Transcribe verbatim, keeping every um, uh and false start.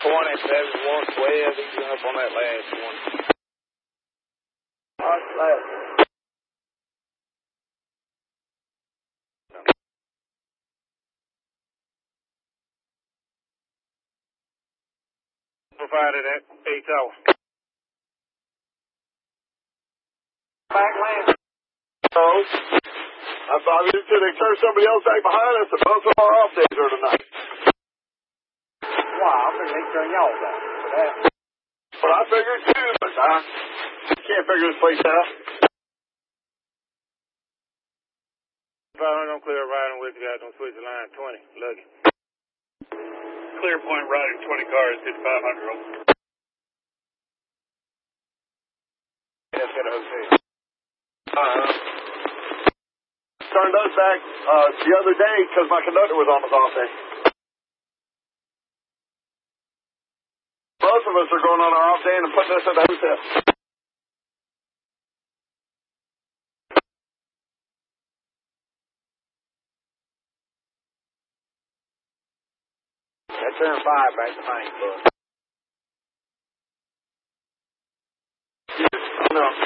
twenty-seven, one twelve, he's up on that last one. That's last. Provided at eight hours. Backland. So, I thought you said they turned somebody else back behind us, and both of our off days are tonight. Wow, I figured they turned y'all back for that. But I figured too, but I can't figure this place out. I'm clear riding with you guys on switch to line twenty. Lucky. Clear point riding twenty cars, fifty-five hundred over. That's got a hotel. Uh-huh. Turned us back uh, the other day because my conductor was on his off day. Both of us are going on our off day and putting us at the hotel. That turned five back to nine, bud. No.